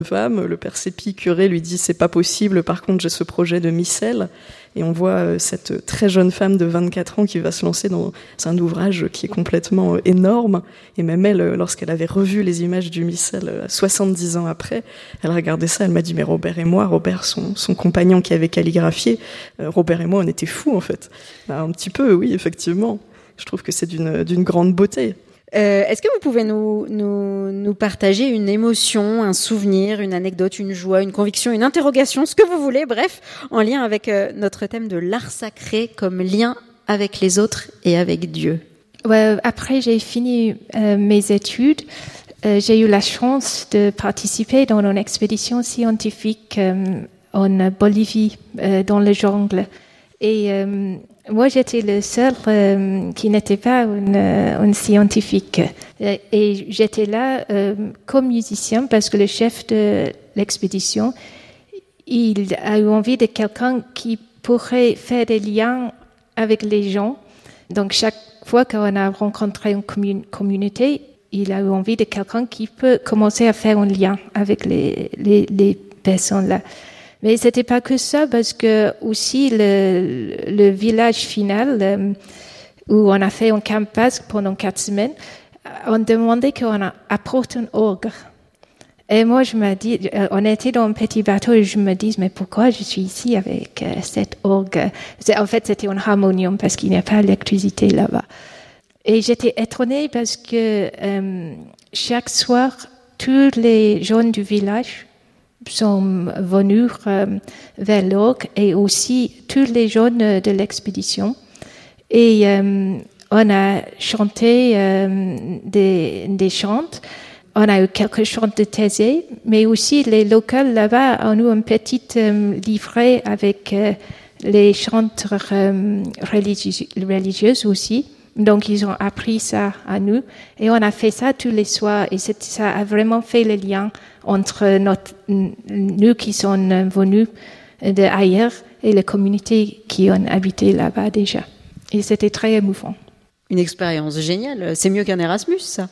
femme. Le père Sépi, curé, lui dit c'est pas possible, par contre j'ai ce projet de missel. Et on voit cette très jeune femme de 24 ans qui va se lancer dans un ouvrage qui est complètement énorme. Et même elle, lorsqu'elle avait revu les images du missel 70 ans après, elle regardait ça, elle m'a dit mais Robert, son compagnon qui avait calligraphié, Robert et moi on était fous en fait. Un petit peu, oui, effectivement. Je trouve que c'est d'une grande beauté. Est-ce que vous pouvez nous partager une émotion, un souvenir, une anecdote, une joie, une conviction, une interrogation, ce que vous voulez, bref, en lien avec notre thème de l'art sacré comme lien avec les autres et avec Dieu? Ouais, après j'ai fini mes études, j'ai eu la chance de participer dans une expédition scientifique en Bolivie, dans le jungle. Et moi, j'étais le seul qui n'était pas une scientifique. Et j'étais là comme musicien parce que le chef de l'expédition, il a eu envie de quelqu'un qui pourrait faire des liens avec les gens. Donc, chaque fois qu'on a rencontré une communauté, il a eu envie de quelqu'un qui peut commencer à faire un lien avec les personnes là. Mais c'était pas que ça, parce que aussi le village final, où on a fait un camp basque pendant 4 semaines, on demandait qu'on apporte un orgue. Et moi, je me dis, on était dans un petit bateau et je me dis, mais pourquoi je suis ici avec cet orgue? En fait, c'était un harmonium parce qu'il n'y a pas d'électricité là-bas. Et j'étais étonnée parce que chaque soir, tous les jeunes du village sont venus vers l'orgue et aussi tous les jeunes de l'expédition. Et on a chanté des chants. On a eu quelques chants de Thésée, mais aussi les locaux là-bas ont eu un petit livret avec les chants religieux aussi. Donc, ils ont appris ça à nous. Et on a fait ça tous les soirs. Et ça a vraiment fait le lien entre nous qui sont venus d'ailleurs et les communautés qui ont habité là-bas déjà. Et c'était très émouvant. Une expérience géniale. C'est mieux qu'un Erasmus, ça.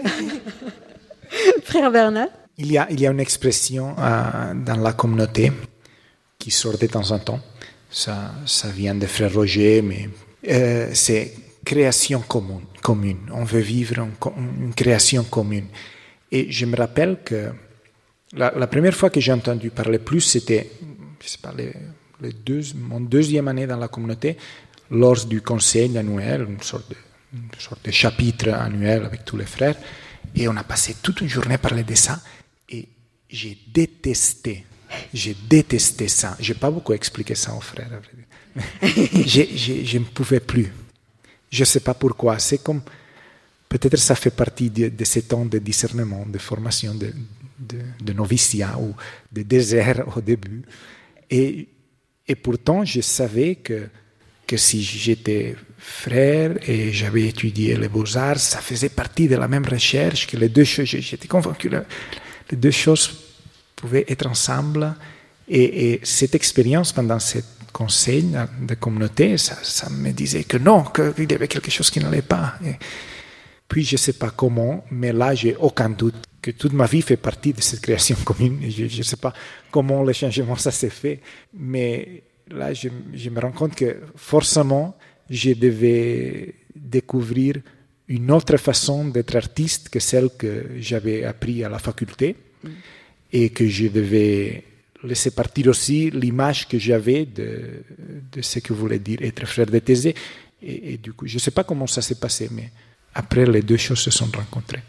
Frère Bernard? Il y a une expression dans la communauté qui sort de temps en temps. Ça vient de Frère Roger, mais c'est création commune. On veut vivre une création commune. Et je me rappelle que la première fois que j'ai entendu parler plus, c'était, je sais pas, mon 2e année dans la communauté, lors du conseil annuel, une sorte de chapitre annuel avec tous les frères. Et on a passé toute une journée à parler de ça. Et j'ai détesté ça. Je n'ai pas beaucoup expliqué ça aux frères. Je ne pouvais plus. Je ne sais pas pourquoi. C'est comme, peut-être ça fait partie de ces temps de discernement, de formation de noviciat ou de désert au début. Et pourtant, je savais que si j'étais frère et j'avais étudié les beaux-arts, ça faisait partie de la même recherche, que les deux choses, j'étais convaincu que les deux choses pouvaient être ensemble. Et cette expérience pendant ce conseil de communauté, ça me disait que non, qu'il y avait quelque chose qui n'allait pas. Et puis, je ne sais pas comment, mais là, j'ai aucun doute que toute ma vie fait partie de cette création commune. Je ne sais pas comment le changement ça s'est fait, mais là, je me rends compte que forcément, je devais découvrir une autre façon d'être artiste que celle que j'avais appris à la faculté et que je devais laisser partir aussi l'image que j'avais de ce que voulait dire être frère de Thésée. Et du coup, je ne sais pas comment ça s'est passé, mais après, les deux choses se sont rencontrées.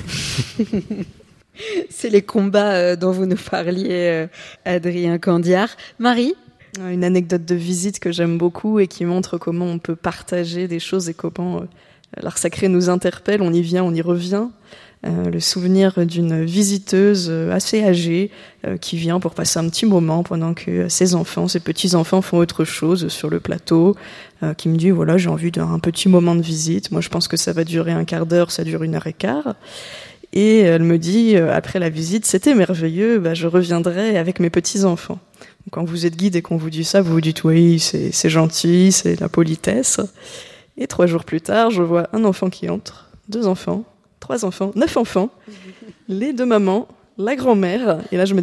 C'est les combats dont vous nous parliez, Adrien Candiard. Marie? Une anecdote de visite que j'aime beaucoup et qui montre comment on peut partager des choses et comment l'art sacré nous interpelle. On y vient, on y revient. Le souvenir d'une visiteuse assez âgée qui vient pour passer un petit moment pendant que ses petits-enfants font autre chose sur le plateau, qui me dit, voilà, j'ai envie d'un petit moment de visite. Moi, je pense que ça va durer un quart d'heure, ça dure 1h15. Et elle me dit, après la visite, c'était merveilleux, je reviendrai avec mes petits-enfants. Quand vous êtes guide et qu'on vous dit ça, vous vous dites, oui, c'est gentil, c'est la politesse. Et 3 jours plus tard, je vois un enfant qui entre, 2 enfants, 3 enfants, 9 enfants, les 2 mamans la grand-mère. Et là, je me